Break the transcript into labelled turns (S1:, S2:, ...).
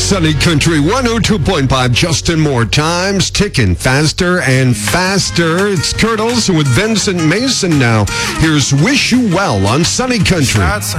S1: Sunny Country 102.5, just in more times, ticking faster and faster. It's Kurtles with Vincent Mason now. Here's Wish You Well on Sunny Country.